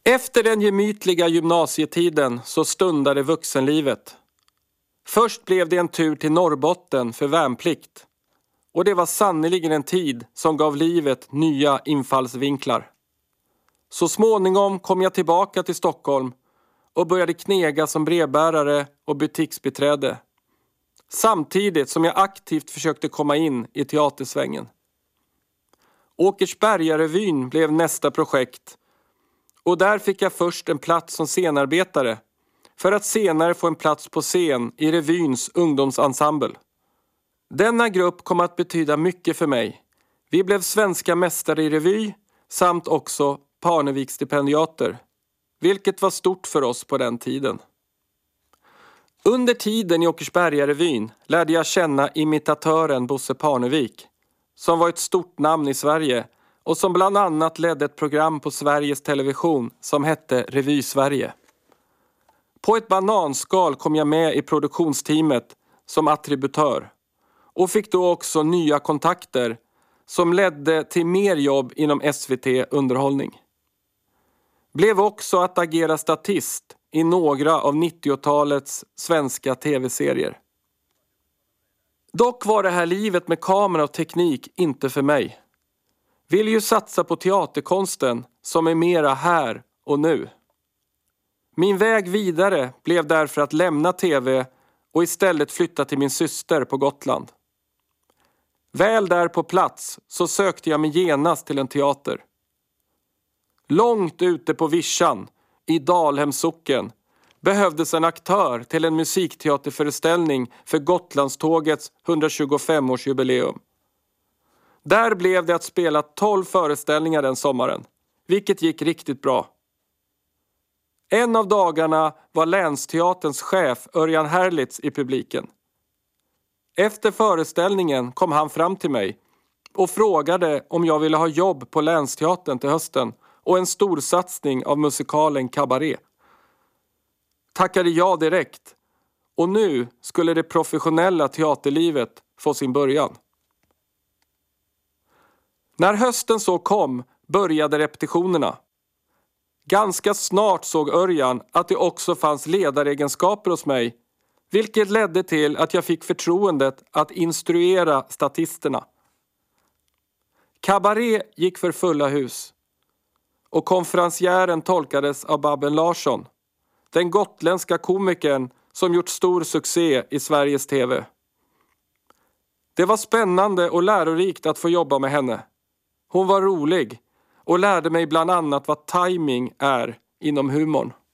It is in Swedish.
Efter den gemytliga gymnasietiden så stundade vuxenlivet. Först blev det en tur till Norrbotten för värnplikt. Och det var sannoliken en tid som gav livet nya infallsvinklar. Så småningom kom jag tillbaka till Stockholm och började knega som brevbärare och butiksbiträde. Samtidigt som jag aktivt försökte komma in i teatersvängen. Åkersbergarevyn blev nästa projekt. Och där fick jag först en plats som scenarbetare. För att senare få en plats på scen i revyns ungdomsensemble. Denna grupp kom att betyda mycket för mig. Vi blev svenska mästare i revy samt också Parnevik-stipendiater. Vilket var stort för oss på den tiden. Under tiden i Åkersbergarevyn lärde jag känna imitatören Bosse Parnevik. Som var ett stort namn i Sverige och som bland annat ledde ett program på Sveriges Television som hette Revy Sverige. På ett bananskal kom jag med i produktionsteamet som attributör och fick då också nya kontakter som ledde till mer jobb inom SVT Underhållning. Blev också att agera statist i några av 90-talets svenska tv-serier. Dock var det här livet med kamera och teknik inte för mig. Vill ju satsa på teaterkonsten som är mera här och nu. Min väg vidare blev därför att lämna tv och istället flytta till min syster på Gotland. Väl där på plats så sökte jag mig genast till en teater. Långt ute på Vischan, i Dalhemsocken, behövdes en aktör till en musikteaterföreställning för Gotlandstågets 125-årsjubileum. Där blev det att spela 12 föreställningar den sommaren, vilket gick riktigt bra. En av dagarna var Länsteaterns chef Örjan Herlitz i publiken. Efter föreställningen kom han fram till mig och frågade om jag ville ha jobb på Länsteatern till hösten och en stor satsning av musikalen Cabaret. Tackade jag direkt och nu skulle det professionella teaterlivet få sin början. När hösten så kom började repetitionerna. Ganska snart såg Örjan att det också fanns ledaregenskaper hos mig, vilket ledde till att jag fick förtroendet att instruera statisterna. Cabaret gick för fulla hus och konferencieren tolkades av Babben Larsson, den gotländska komikern som gjort stor succé i Sveriges TV. Det var spännande och lärorikt att få jobba med henne. Hon var rolig och lärde mig bland annat vad timing är inom humorn.